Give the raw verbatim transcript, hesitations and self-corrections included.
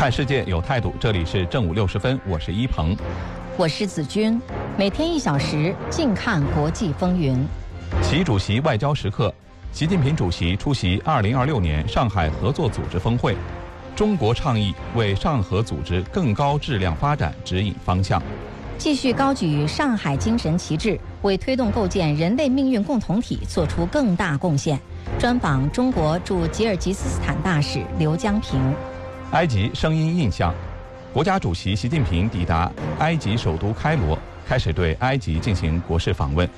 看世界有态度，这里是正午六十分，我是一鹏， 我是子君，每天一小时，静看国际风云。 习主席外交时刻，习近平主席出席二零二六年上海合作组织峰会，中国倡议为上合组织更高质量发展指引方向。 继续高举上海精神旗帜，为推动构建人类命运共同体做出更大贡献。专访中国驻吉尔吉斯斯坦大使刘江平。 埃及声音印象，国家主席习近平抵达埃及首都开罗，开始对埃及进行国事访问。